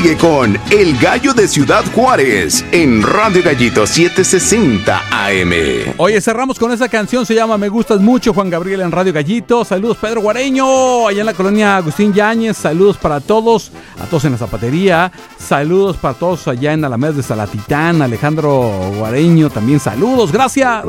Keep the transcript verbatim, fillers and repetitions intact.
Sigue con El Gallo de Ciudad Juárez en Radio Gallito setecientos sesenta A M. Oye, cerramos con esa canción, se llama Me Gustas Mucho, Juan Gabriel en Radio Gallito. Saludos Pedro Guareño, allá en la colonia Agustín Yáñez. Saludos para todos, a todos en la zapatería. Saludos para todos allá en Alameda de Salatitán. Alejandro Guareño también saludos, gracias.